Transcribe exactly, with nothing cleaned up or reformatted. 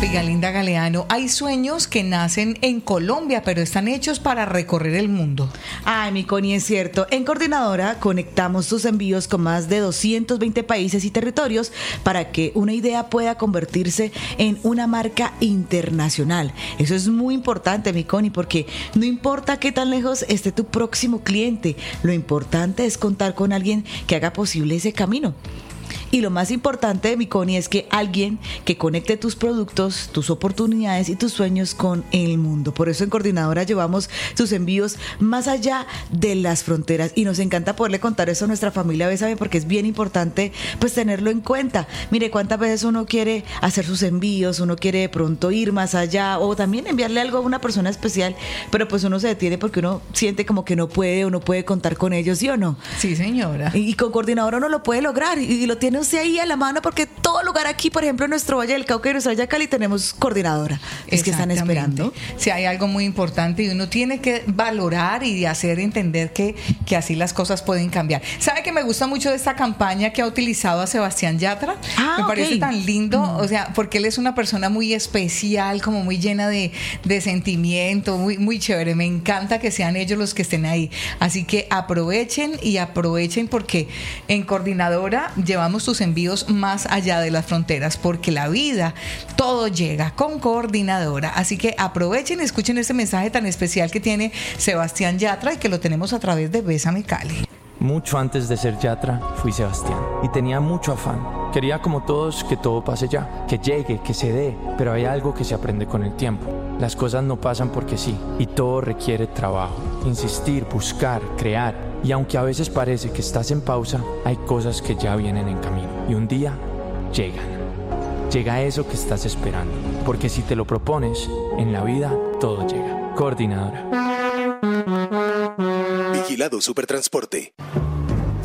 Oiga, Linda Galeano, hay sueños que nacen en Colombia, pero están hechos para recorrer el mundo. Ay, mi Connie, es cierto. En Coordinadora conectamos tus envíos con más de doscientos veinte países y territorios para que una idea pueda convertirse en una marca internacional. Eso es muy importante, mi Connie, porque no importa qué tan lejos esté tu próximo cliente, lo importante es contar con alguien que haga posible ese camino. Y lo más importante, mi Connie, es que alguien que conecte tus productos, tus oportunidades y tus sueños con el mundo. Por eso en Coordinadora llevamos tus envíos más allá de las fronteras y nos encanta poderle contar eso a nuestra familia Bésame, porque es bien importante pues tenerlo en cuenta. Mire, cuántas veces uno quiere hacer sus envíos, uno quiere de pronto ir más allá o también enviarle algo a una persona especial, pero pues uno se detiene porque uno siente como que no puede o no puede contar con ellos, ¿sí o no? Sí, señora. Y, y con Coordinadora uno lo puede lograr y, y lo tiene usted ahí a la mano, porque todo lugar aquí, por ejemplo, en nuestro Valle del Cauca y nuestra Valle de Cali tenemos Coordinadora. Es que están esperando. Sí, hay algo muy importante y uno tiene que valorar y hacer entender que, que así las cosas pueden cambiar. ¿Sabe que me gusta mucho de esta campaña que ha utilizado a Sebastián Yatra? Ah, me okay. parece tan lindo, mm. o sea, porque él es una persona muy especial, como muy llena de, de sentimiento, muy, muy chévere. Me encanta que sean ellos los que estén ahí. Así que aprovechen y aprovechen, porque en Coordinadora llevamos tus envíos más allá de las fronteras, porque la vida, todo llega con Coordinadora. Así que aprovechen y escuchen este mensaje tan especial que tiene Sebastián Yatra y que lo tenemos a través de Bésame Cali. Mucho antes de ser Yatra, fui Sebastián y tenía mucho afán. Quería, como todos, que todo pase ya, que llegue, que se dé, pero hay algo que se aprende con el tiempo. Las cosas no pasan porque sí, y todo requiere trabajo, insistir, buscar, crear. Y aunque a veces parece que estás en pausa, hay cosas que ya vienen en camino. Y un día llegan. Llega eso que estás esperando. Porque si te lo propones, en la vida todo llega. Coordinadora. Vigilado Supertransporte.